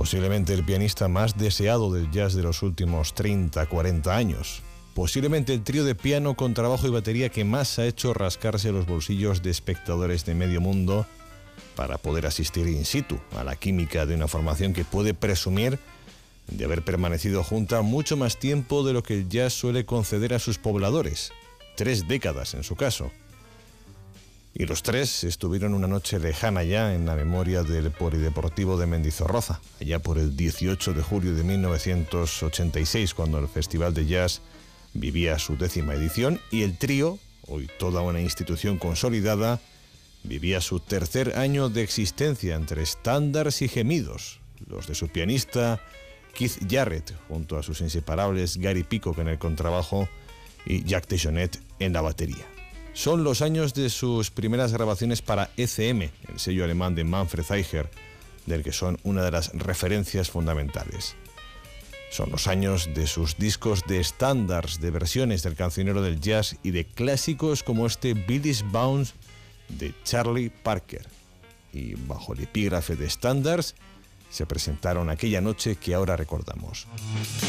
Posiblemente el pianista más deseado del jazz de los últimos 30-40 años. Posiblemente el trío de piano, contrabajo y batería que más ha hecho rascarse los bolsillos de espectadores de medio mundo para poder asistir in situ a la química de una formación que puede presumir de haber permanecido junta mucho más tiempo de lo que el jazz suele conceder a sus pobladores, 3 décadas en su caso. Y los 3 estuvieron una noche lejana ya en la memoria del Polideportivo de Mendizorroza, allá por el 18 de julio de 1986, cuando el Festival de Jazz vivía su 10ª edición y el trío, hoy toda una institución consolidada, vivía su 3er año de existencia entre estándares y gemidos, los de su pianista Keith Jarrett, junto a sus inseparables Gary Peacock en el contrabajo y Jack DeJohnette en la batería. Son los años de sus primeras grabaciones para ECM, el sello alemán de Manfred Eicher, del que son una de las referencias fundamentales. Son los años de sus discos de estándares, de versiones del cancionero del jazz y de clásicos como este Billy's Bounce de Charlie Parker. Y bajo el epígrafe de estándares se presentaron aquella noche que ahora recordamos.